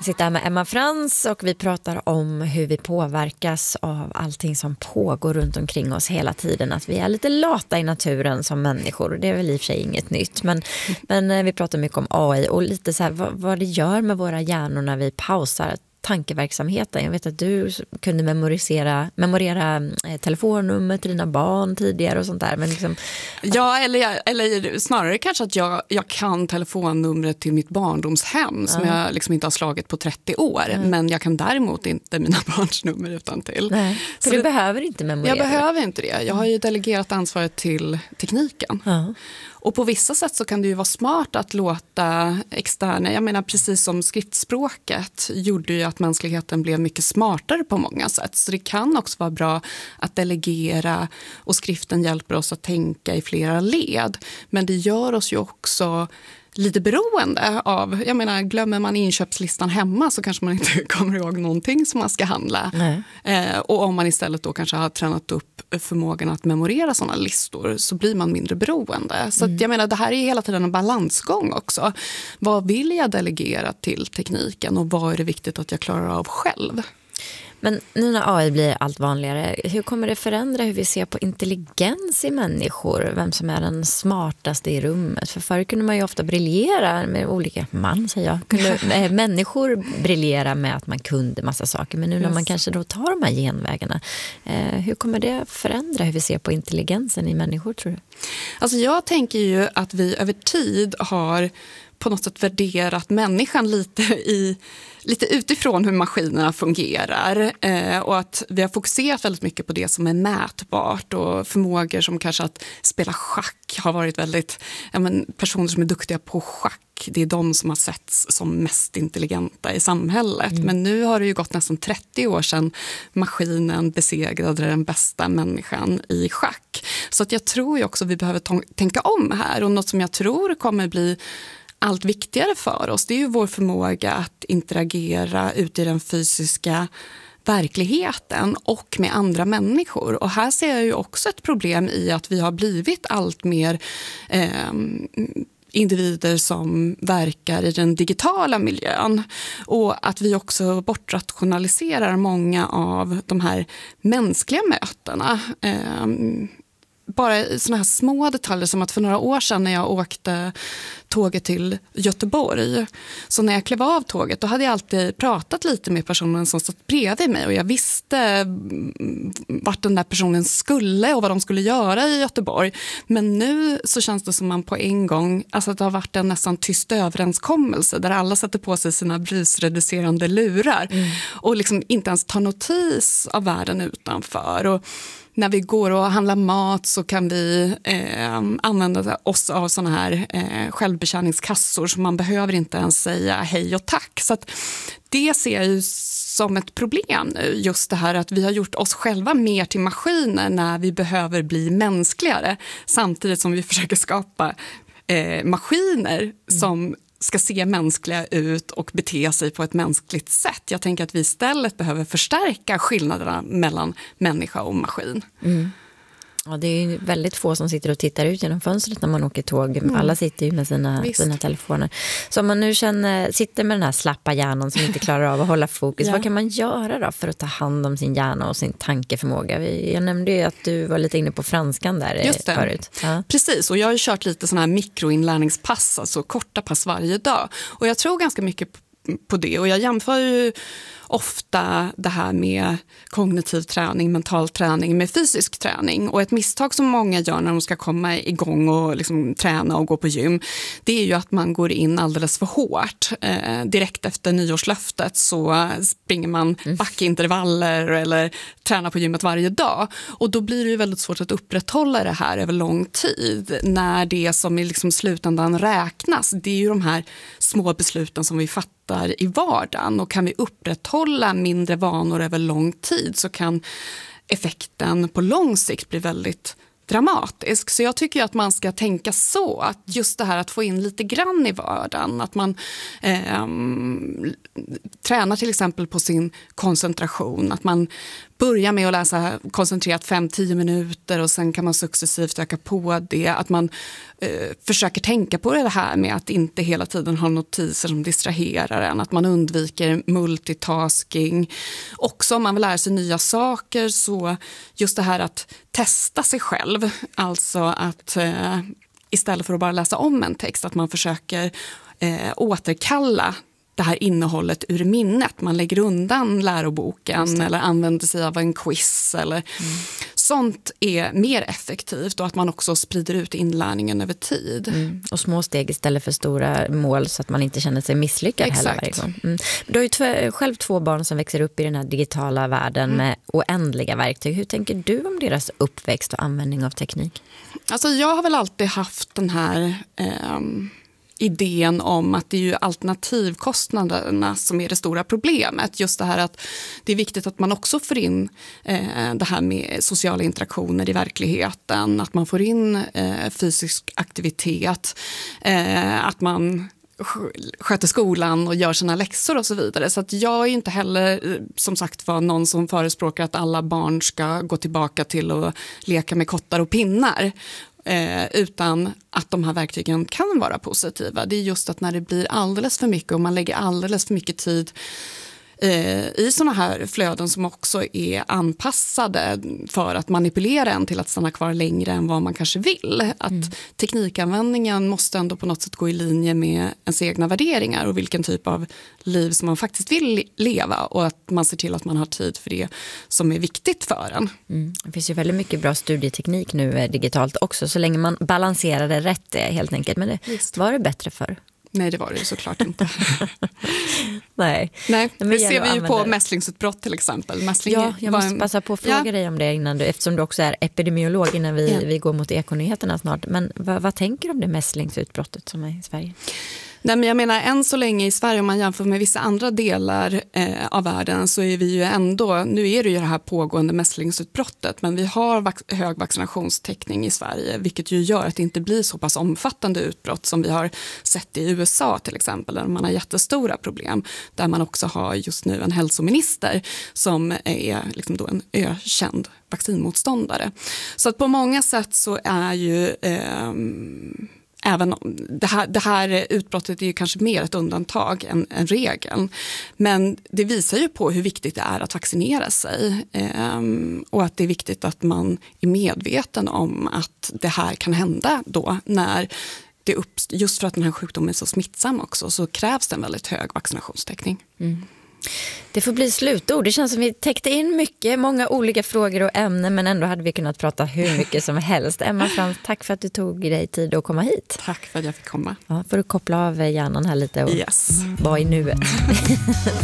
sitter här med Emma Frans och vi pratar om hur vi påverkas av allting som pågår runt omkring oss hela tiden. Att vi är lite lata i naturen som människor. Det är väl i och för sig inget nytt. Men vi pratar mycket om AI och lite så här vad det gör med våra hjärnor när vi pausar tankeverksamheten. Jag vet att du kunde memorera telefonnummer till dina barn tidigare och sånt där. Men liksom, ja, eller snarare kanske att jag kan telefonnumret till mitt barndomshem som jag liksom inte har slagit på 30 år. Men jag kan däremot inte mina barns nummer utan till. Nej, för du behöver inte memorera. Jag behöver inte det. Jag har ju delegerat ansvaret till tekniken. Och på vissa sätt så kan det ju vara smart att låta externa, jag menar precis som skriftspråket gjorde ju att mänskligheten blev mycket smartare på många sätt. Så det kan också vara bra att delegera och skriften hjälper oss att tänka i flera led. Men det gör oss ju också lite beroende av, jag menar glömmer man inköpslistan hemma så kanske man inte kommer ihåg någonting som man ska handla. Och om man istället då kanske har tränat upp förmågan att memorera sådana listor så blir man mindre beroende. Så att jag menar det här är hela tiden en balansgång också. Vad vill jag delegera till tekniken och vad är det viktigt att jag klarar av själv? Men nu när AI blir allt vanligare, hur kommer det förändra hur vi ser på intelligens i människor? Vem som är den smartaste i rummet? För förr kunde man ju ofta briljera med olika, människor briljera med att man kunde massa saker. Men nu när man kanske då tar de här genvägarna, hur kommer det förändra hur vi ser på intelligensen i människor tror du? Alltså jag tänker ju att vi över tid har på något sätt värderat människan lite utifrån hur maskinerna fungerar och att vi har fokuserat väldigt mycket på det som är mätbart och förmågor som kanske att spela schack har varit väldigt, personer som är duktiga på schack, det är de som har setts som mest intelligenta i samhället. Men nu har det ju gått nästan 30 år sedan maskinen besegrade den bästa människan i schack. Så att jag tror ju också att vi behöver tänka om här och något som jag tror kommer bli allt viktigare för oss, det är ju vår förmåga att interagera ute i den fysiska verkligheten och med andra människor. Och här ser jag ju också ett problem i att vi har blivit allt mer individer som verkar i den digitala miljön och att vi också bortrationaliserar många av de här mänskliga mötena. Bara såna här små detaljer som att för några år sedan när jag åkte tåget till Göteborg, så när jag klev av tåget då hade jag alltid pratat lite med personen som satt bredvid mig och jag visste vart den där personen skulle och vad de skulle göra i Göteborg. Men nu så känns det som man på en gång, alltså att det har varit en nästan tyst överenskommelse där alla sätter på sig sina brusreducerande lurar och liksom inte ens tar notis av världen utanför. Och när vi går och handlar mat så kan vi använda oss av såna här självbetjäningskassor så man behöver inte ens säga hej och tack. Så att det ser jag ju som ett problem nu, just det här att vi har gjort oss själva mer till maskiner när vi behöver bli mänskligare samtidigt som vi försöker skapa maskiner som ska se mänskliga ut och bete sig på ett mänskligt sätt. Jag tänker att vi istället behöver förstärka skillnaderna mellan människa och maskin. Ja, det är ju väldigt få som sitter och tittar ut genom fönstret när man åker tåg. Alla sitter ju med sina telefoner. Så om man nu sitter med den här slappa hjärnan som inte klarar av att hålla fokus, vad kan man göra då för att ta hand om sin hjärna och sin tankeförmåga? Jag nämnde ju att du var lite inne på franskan där förut. Ja. Precis, och jag har ju kört lite sådana här mikroinlärningspass, alltså korta pass varje dag. Och jag tror ganska mycket på det och jag jämför ju ofta det här med kognitiv träning, mental träning med fysisk träning. Och ett misstag som många gör när de ska komma igång och liksom träna och gå på gym, det är ju att man går in alldeles för hårt. Direkt efter nyårslöftet så springer man backintervaller eller tränar på gymmet varje dag. Och då blir det ju väldigt svårt att upprätthålla det här över lång tid. När det som i liksom slutändan räknas, det är ju de här små besluten som vi fattar i vardagen. Och kan vi upprätthålla mindre vanor över lång tid så kan effekten på lång sikt bli väldigt dramatisk. Så jag tycker att man ska tänka så, att just det här att få in lite grann i vardagen, att man tränar till exempel på sin koncentration, att man börjar med att läsa koncentrerat 5-10 minuter och sen kan man successivt öka på det, att man försöker tänka på det här med att inte hela tiden ha notiser som distraherar en, att man undviker multitasking. Också om man vill lära sig nya saker, så just det här att testa sig själv, alltså att istället för att bara läsa om en text, att man försöker återkalla det här innehållet ur minnet. Man lägger undan läroboken eller använder sig av en quiz. Eller sånt är mer effektivt, och att man också sprider ut inlärningen över tid. Och små steg istället för stora mål, så att man inte känner sig misslyckad heller varje gång. Du har ju själv 2 barn som växer upp i den här digitala världen med oändliga verktyg. Hur tänker du om deras uppväxt och användning av teknik? Alltså jag har väl alltid haft den här idén om att det är ju alternativkostnaderna som är det stora problemet. Just det här att det är viktigt att man också får in det här med sociala interaktioner i verkligheten. Att man får in fysisk aktivitet. Att man sköter skolan och gör sina läxor och så vidare. Så att jag är inte heller, som sagt, var någon som förespråkar att alla barn ska gå tillbaka till att leka med kottar och pinnar. Utan att de här verktygen kan vara positiva. Det är just att när det blir alldeles för mycket och man lägger alldeles för mycket tid i såna här flöden som också är anpassade för att manipulera en till att stanna kvar längre än vad man kanske vill. Att teknikanvändningen måste ändå på något sätt gå i linje med ens egna värderingar och vilken typ av liv som man faktiskt vill leva, och att man ser till att man har tid för det som är viktigt för en. Det finns ju väldigt mycket bra studieteknik nu digitalt också, så länge man balanserar det rätt helt enkelt. Men det var det bättre för? Nej, det var det ju såklart inte. Nej, det ser vi ju på mässlingsutbrott till exempel. Jag måste passa på att fråga dig om det innan eftersom du också är epidemiolog, innan vi går mot ekonyheterna snart. Men vad tänker du om det mässlingsutbrottet som är i Sverige? Nej, men jag menar, än så länge i Sverige, om man jämför med vissa andra delar av världen, så är vi ju ändå, nu är det ju det här pågående mässlingsutbrottet, men vi har hög vaccinationstäckning i Sverige, vilket ju gör att det inte blir så pass omfattande utbrott som vi har sett i USA till exempel, där man har jättestora problem, där man också har just nu en hälsominister som är liksom då en ökänd vaccinmotståndare. Så att på många sätt så är ju även det här utbrottet är ju kanske mer ett undantag än regeln. Men det visar ju på hur viktigt det är att vaccinera sig. Och att det är viktigt att man är medveten om att det här kan hända då när det just för att den här sjukdomen är så smittsam också, så krävs det en väldigt hög vaccinationstäckning. Det får bli slutord. Det känns som vi täckte in många olika frågor och ämnen, men ändå hade vi kunnat prata hur mycket som helst. Emma Frans, tack för att du tog dig tid att komma hit. Tack för att jag fick komma. Ja, får du koppla av hjärnan här lite och vara i nuet.